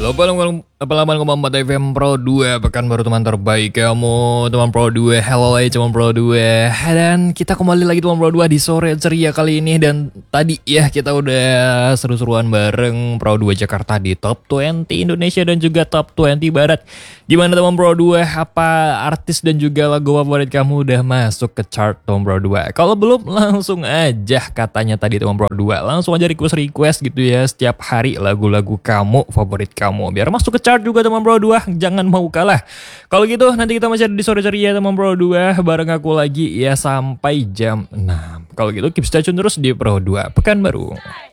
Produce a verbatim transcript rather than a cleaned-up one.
delapan koma empat F M Pro dua, pekan baru teman terbaik kamu, teman Pro dua. Hello lagi teman Pro dua. Dan kita kembali lagi teman Pro dua di sore ceria kali ini. Dan tadi ya kita udah seru-seruan bareng Pro dua Jakarta di Top dua puluh Indonesia dan juga Top dua puluh Barat. Gimana teman Pro dua? Apa artis dan juga lagu favorit kamu udah masuk ke chart teman Pro dua? Kalau belum, langsung aja katanya tadi teman Pro dua. Langsung aja request-request gitu ya setiap hari lagu-lagu kamu, favorit kamu, biar masuk ke chart juga teman Pro dua. Jangan mau kalah. Kalau gitu nanti kita masih ada di sore ceria teman Pro dua bareng aku lagi ya sampai jam enam. Kalau gitu keep stay tune terus di Pro dua Pekanbaru.